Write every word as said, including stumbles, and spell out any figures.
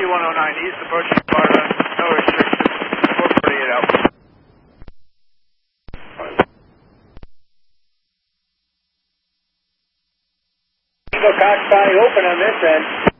one oh nine East, approaching Sparta, no restrictions, four forty-eight out. Eagle Cox County open on this end.